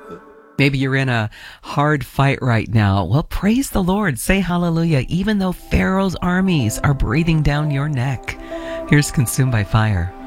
Maybe you're in a hard fight right now. Well, praise the Lord. Say hallelujah, even though Pharaoh's armies are breathing down your neck. Here's Consumed by Fire.